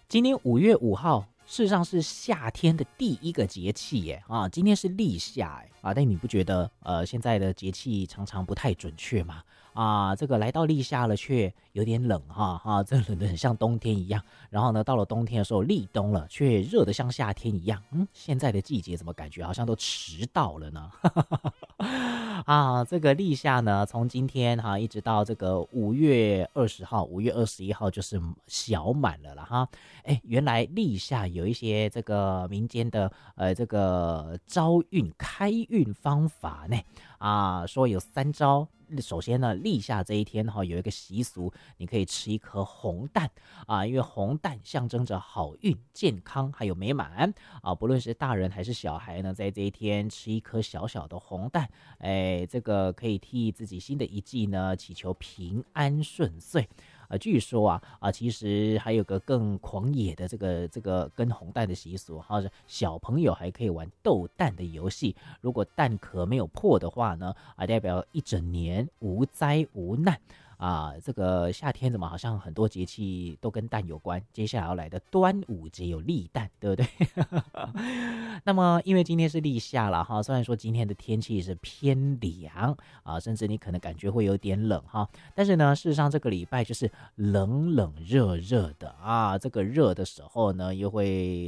今年5月5号，事实上是夏天的第一个节气耶啊！今天是立夏哎啊，但你不觉得现在的节气常常不太准确吗？啊，这个来到立夏了，却有点冷这冷的很像冬天一样。然后呢，到了冬天的时候，立冬了，却热得像夏天一样。现在的季节怎么感觉好像都迟到了呢？啊，这个立夏呢，从今天一直到这个5月20号、5月21号就是小满了啦哈。原来立夏有一些这个民间的这个招运开运方法呢啊，说有3招。首先呢，立夏这一天有一个习俗，你可以吃一颗红蛋啊，因为红蛋象征着好运、健康还有美满啊。不论是大人还是小孩呢，在这一天吃一颗小小的红蛋，这个可以替自己新的一季呢祈求平安顺遂。据说其实还有个更狂野的这个跟红蛋的习俗是小朋友还可以玩斗蛋的游戏。如果蛋壳没有破的话呢，代表一整年无灾无难。这个夏天怎么好像很多节气都跟蛋有关？接下来要来的端午节有立蛋，对不对？那么因为今天是立夏了哈，虽然说今天的天气是偏凉甚至你可能感觉会有点冷哈，但是呢，事实上这个礼拜就是冷冷热热的这个热的时候呢，又会